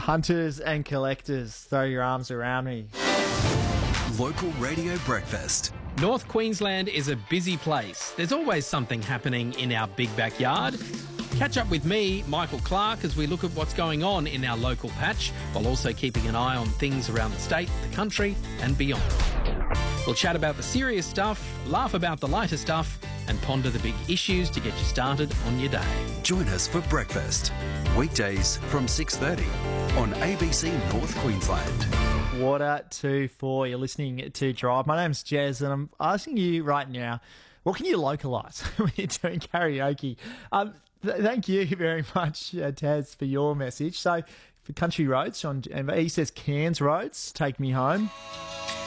Hunters and collectors, throw your arms around me. Local Radio Breakfast. North Queensland is a busy place. There's always something happening in our big backyard. Catch up with me, Michael Clark, as we look at what's going on in our local patch, while also keeping an eye on things around the state, the country and beyond. We'll chat about the serious stuff, laugh about the lighter stuff and ponder the big issues to get you started on your day. Join us for breakfast. Weekdays from 6:30 on ABC North Queensland. Water 2-4, you're listening to Drive. My name's Jez and I'm asking you right now, what can you localise when you're doing karaoke? Thank you very much, Taz, for your message. So, for Country Roads, he says Cairns Roads, Take Me Home.